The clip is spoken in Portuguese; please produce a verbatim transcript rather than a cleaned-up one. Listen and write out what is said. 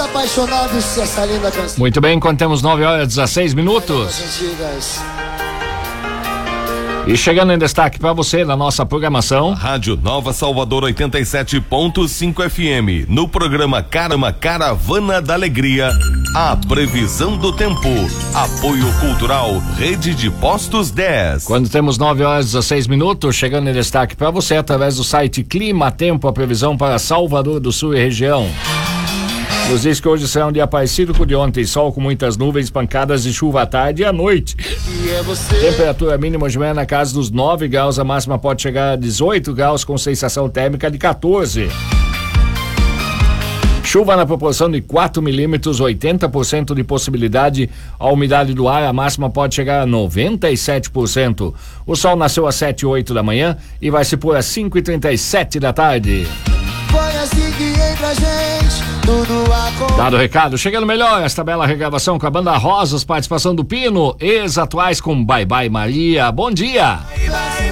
apaixonados, essa linda canção. Muito bem, quando temos nove horas e dezesseis minutos. E chegando em destaque para você na nossa programação. Rádio Nova Salvador oitenta e sete ponto cinco F M. No programa Carama Caravana da Alegria. A previsão do tempo. Apoio Cultural Rede de Postos dez. Quando temos nove horas e dezesseis minutos, chegando em destaque para você através do site Clima Tempo, a previsão para Salvador do Sul e região. Nos diz que hoje será um dia parecido com o de ontem, sol com muitas nuvens, pancadas de chuva à tarde e à noite. E é você. Temperatura mínima de manhã na casa dos nove graus, a máxima pode chegar a dezoito graus com sensação térmica de quatorze. Chuva na proporção de quatro milímetros, oitenta por cento de possibilidade. A umidade do ar, a máxima pode chegar a noventa e sete por cento. O sol nasceu às sete e oito da manhã e vai se pôr às cinco e trinta e sete da tarde. Foi assim que entre a gente tudo aconteceu. Dado o recado, chegando melhor esta bela regravação com a banda Rosas, participação do Pino, ex-atuais com Bye Bye Maria. Bom dia! Bye, bye.